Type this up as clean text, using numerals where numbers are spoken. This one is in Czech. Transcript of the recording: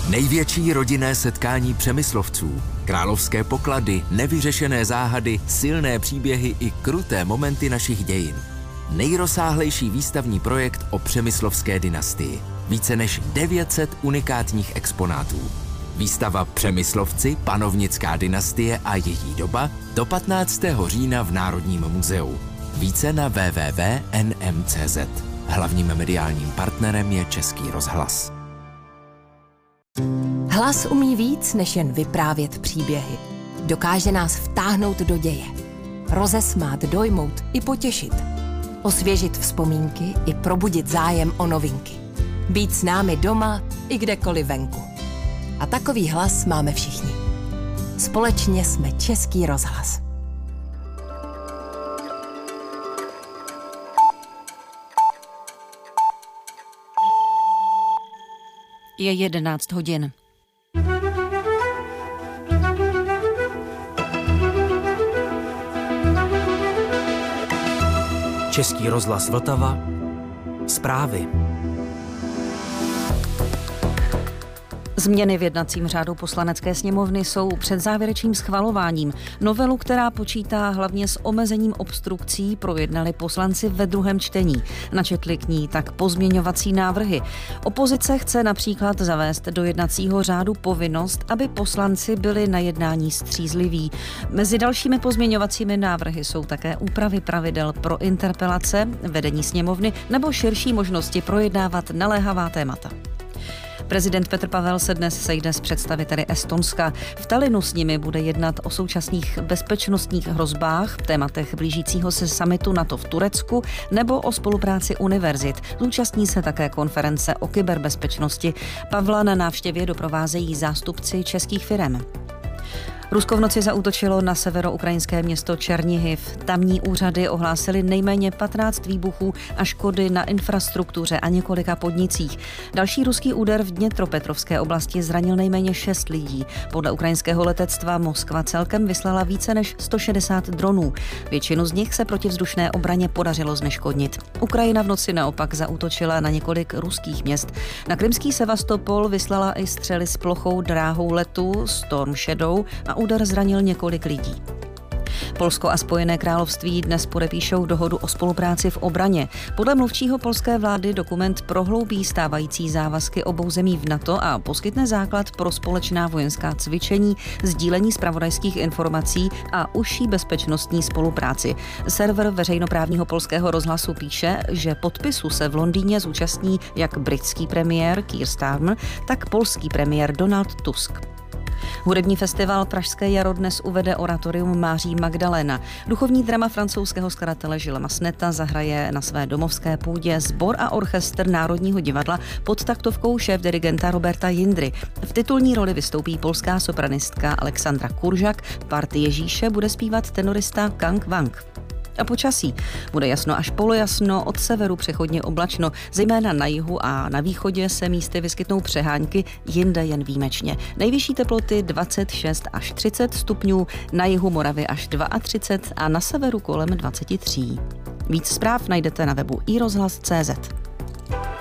Největší rodinné setkání Přemyslovců, královské poklady, nevyřešené záhady, silné příběhy i kruté momenty našich dějin. Nejrozsáhlejší výstavní projekt o přemyslovské dynastii. Více než 900 unikátních exponátů. Výstava Přemyslovci, panovnická dynastie a její doba do 15. října v Národním muzeu. Více na www.nm.cz. Hlavním mediálním partnerem je Český rozhlas. Hlas umí víc, než jen vyprávět příběhy. Dokáže nás vtáhnout do děje. Rozesmát, dojmout i potěšit. Osvěžit vzpomínky i probudit zájem o novinky. Být s námi doma i kdekoliv venku. A takový hlas máme všichni. Společně jsme Český rozhlas. Je 11 hodin. Český rozhlas Vltava. Zprávy. Změny v jednacím řádu Poslanecké sněmovny jsou před závěrečným schvalováním. Novelu, která počítá hlavně s omezením obstrukcí, projednali poslanci ve druhém čtení. Načetli k ní tak pozměňovací návrhy. Opozice chce například zavést do jednacího řádu povinnost, aby poslanci byli na jednání střízliví. Mezi dalšími pozměňovacími návrhy jsou také úpravy pravidel pro interpelace, vedení sněmovny nebo širší možnosti projednávat naléhavá témata. Prezident Petr Pavel se dnes sejde s představiteli Estonska. V Tallinnu s nimi bude jednat o současných bezpečnostních hrozbách, tématech blížícího se summitu NATO v Turecku nebo o spolupráci univerzit. Zúčastní se také konference o kyberbezpečnosti. Pavla na návštěvě doprovázejí zástupci českých firem. Rusko v noci zaútočilo na severoukrajinské město Černihiv. Tamní úřady ohlásily nejméně 15 výbuchů a škody na infrastruktuře a několika podnicích. Další ruský úder v Dněpropetrovské oblasti zranil nejméně 6 lidí. Podle ukrajinského letectva Moskva celkem vyslala více než 160 dronů. Většinu z nich se protivzdušné obraně podařilo zneškodnit. Ukrajina v noci naopak zaútočila na několik ruských měst. Na krymský Sevastopol vyslala i střely s plochou dráhou letu Storm Shadow a úder zranil několik lidí. Polsko a Spojené království dnes podepíšou dohodu o spolupráci v obraně. Podle mluvčího polské vlády dokument prohloubí stávající závazky obou zemí v NATO a poskytne základ pro společná vojenská cvičení, sdílení zpravodajských informací a užší bezpečnostní spolupráci. Server veřejnoprávního polského rozhlasu píše, že podpisu se v Londýně zúčastní jak britský premiér Keir Starmer, tak polský premiér Donald Tusk. Hudební festival Pražské jaro dnes uvede oratorium Máří Magdalena. Duchovní drama francouzského skladatele Gillese Masseneta zahraje na své domovské půdě sbor a orchestr Národního divadla pod taktovkou šéfdirigenta Roberta Jindry. V titulní roli vystoupí polská sopranistka Alexandra Kuržak, party Ježíše bude zpívat tenorista Kang Wang. A počasí. Bude jasno až polojasno, od severu přechodně oblačno, zejména na jihu a na východě se místy vyskytnou přehánky, jinde jen výjimečně. Nejvyšší teploty 26 až 30 stupňů, na jihu Moravy až 32 a na severu kolem 23. Víc zpráv najdete na webu iRozhlas.cz.